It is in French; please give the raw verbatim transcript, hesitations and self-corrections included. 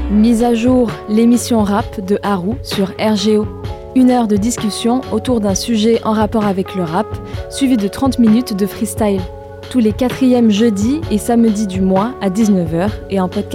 Mise à jour, l'émission rap de Haru sur R G O. Une heure de discussion autour d'un sujet en rapport avec le rap, suivi de trente minutes de freestyle. Tous les quatrièmes jeudis et samedis du mois à dix-neuf heures et en podcast.